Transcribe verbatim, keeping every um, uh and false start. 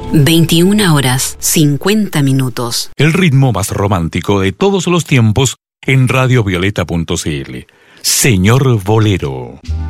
veintiuna horas cincuenta minutos. El ritmo más romántico de todos los tiempos en radio violeta punto c l. Señor Bolero.